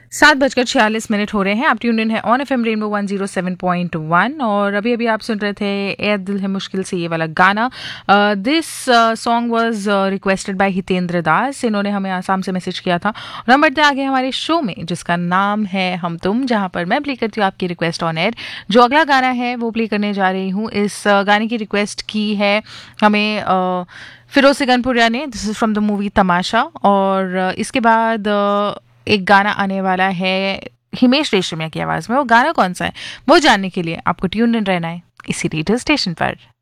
7:46 हो रहे हैं। आप ट्यून इन है ऑन एफएम रेनबो 107.1 और अभी अभी आप सुन रहे थे ए दिल है मुश्किल से ये वाला गाना। This song was requested bye Hitendra दास। इन्होंने हमें आसाम से मैसेज किया था और हम बढ़ते आगे हमारे शो में जिसका नाम है हम तुम, जहां पर मैं प्ले करती हूँ आपकी रिक्वेस्ट ऑन एयर। जो अगला गाना है वो प्ले करने जा रही हूँ। इस गाने की रिक्वेस्ट की है हमें फिरोज सिकंदपुरिया ने। This is from the movie तमाशा। और इसके बाद एक गाना आने वाला है हिमेश रेशमिया की आवाज़ में। वो गाना कौन सा है वो जानने के लिए आपको ट्यून इन रहना है इसी रेडियो स्टेशन पर।